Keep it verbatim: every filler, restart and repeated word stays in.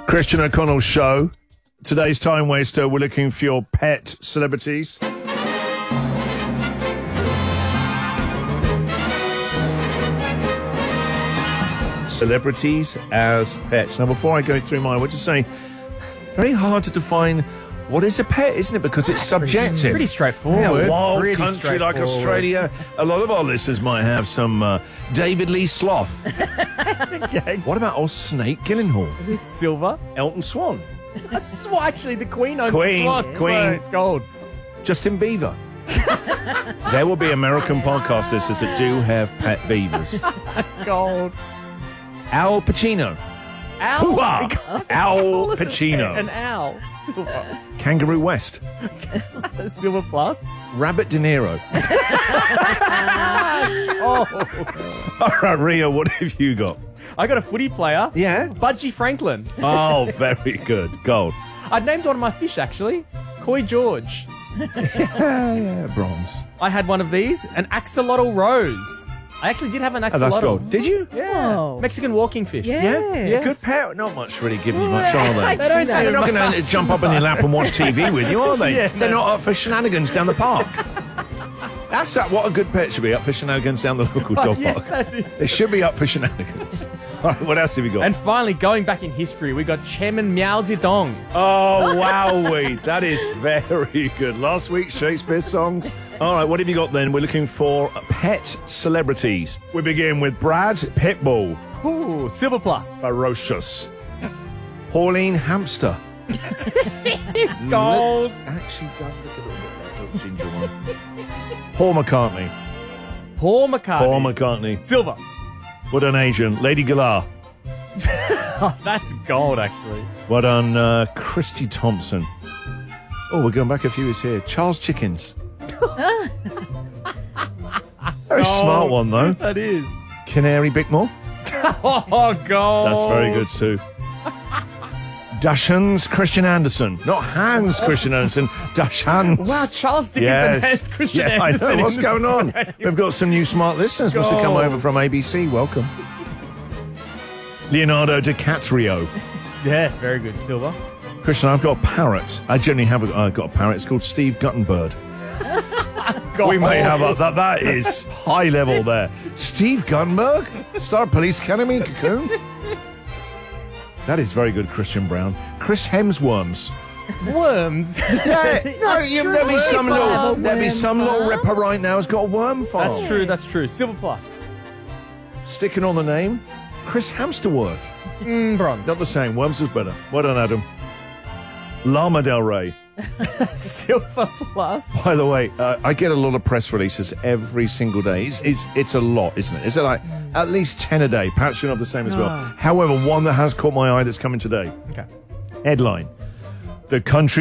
Christian O'Connell's show. Today's time waster, we're looking for your pet celebrities. Celebrities as pets. Now, before I go through mine, I would just say, very hard to define what is a pet, isn't it? Because it's subjective. Pretty straightforward. Yeah, a wild Pretty country like Australia. A lot of our listeners might have some uh, David Lee Sloth. Okay. What about old Snake Gyllenhaal? Silver. Elton Swan. That's just what actually the Queen owns. Queen, the swan, Queen. so gold. Justin Bieber. There will be American podcast listeners that do have pet beavers. Gold. Al Pacino. Owl. Hoo-ah! Al Pacino. An owl. Silver. Kangaroo West. Silver plus. Rabbit De Niro. Oh. All right, Rio, what have you got? I got a footy player. Yeah. Budgie Franklin. Oh, very good. Gold. I'd named one of my fish, actually. Koi George. Yeah, yeah, bronze. I had one of these, an axolotl rose. I actually did have an Oh, axolotl. that's gold. Did you? Yeah. Whoa. Mexican walking fish. Yeah. Yeah? Yes. Good pet. Not much really give you much, are they? They don't do They're not much. going to jump up on your lap and watch T V with you, are they? Yeah, They're no. not up for shenanigans down the park. That's that, what a good pet should be, up for shenanigans down the local dog Yes, park. that is. They should be up for shenanigans. All right, what else have you got? And finally, going back in history, we got Chairman Mao Zedong. Oh, wowee. That is very good. Last week's Shakespeare songs. All right, what have you got then? We're looking for pet celebrities. We begin with Brad Pitbull. Ooh, silver plus. Ferocious. Pauline Hamster. Gold. Actually does look a little bit like a ginger one. Paul McCartney. Paul McCartney. Paul McCartney. Silver. What an Asian. Lady Gaga. Oh, that's gold, actually. What on uh, Christy Thompson. Oh, we're going back a few years here. Charles Chickens. Very smart one, though. That is. Canary Bickmore. Oh, gold. That's very good, too. Dashans Christian Anderson. Not Hans Christian Anderson. Dashans. Wow, Charles Dickens and Hans Christian yeah, Anderson. I know. in What's the going on? same. We've got some new smart listeners. Must have come Gold. over from A B C. Welcome. Leonardo DiCaprio. Yes, very good. Silver. Christian, I've got a parrot. I generally have a, I've got a parrot. It's called Steve Guttenberg. Gold. We may have a, that. That is high level there. Steve Guttenberg? Star of Police Academy in Cocoon? That is very good, Christian Brown. Chris Hemsworms. Worms. Yeah, no, you, true. there'll be some Worm little, farm. there'll be Worm some little farm. ripper right now who's got a worm farm. That's true, that's true. Silver plus. Sticking on the name, Chris Hamsterworth. Mm, bronze. Not the same. Worms was better. Well done, Adam. Lana Del Rey. Silver plus. By the way, uh, I get a lot of press releases every single day. It's, it's, it's a lot, isn't it? Is it like at least ten a day? Perhaps you're not the same as well. Ah. However, one that has caught my eye that's coming today. Okay. Headline. The country